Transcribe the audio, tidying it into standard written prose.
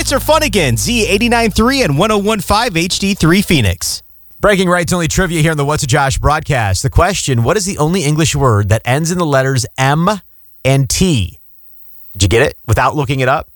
Hits are fun again. Z89.3 and 101.5 HD3 Phoenix. Breaking Right's only trivia here on the What's a Josh broadcast. The question, what is the only English word that ends in the letters M and T? Did you get it without looking it up?